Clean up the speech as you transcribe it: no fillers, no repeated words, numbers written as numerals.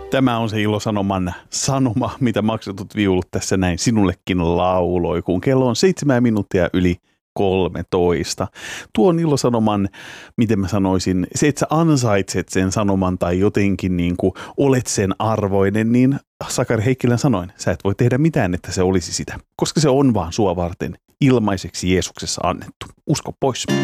Tämä on se Ilosanoman sanoma, mitä maksetut viulut tässä näin sinullekin lauloi, kun kello on 7 minuuttia yli 13. Tuon Ilosanoman, miten mä sanoisin, se, että sä ansaitset sen sanoman tai jotenkin niin kuin olet sen arvoinen, niin Sakari Heikkilän sanoin, sä et voi tehdä mitään, että se olisi sitä, koska se on vaan sua varten ilmaiseksi Jeesuksessa annettu. Usko pois.